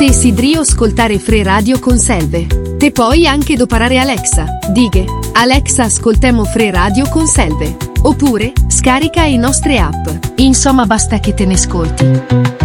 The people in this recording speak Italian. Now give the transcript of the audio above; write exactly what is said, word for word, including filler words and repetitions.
Te desideri ascoltare Free Radio con Selve. Te puoi anche doparare Alexa. Dighe, Alexa ascoltemo Free Radio con Selve. Oppure, scarica i nostre app. Insomma basta che te ne ascolti.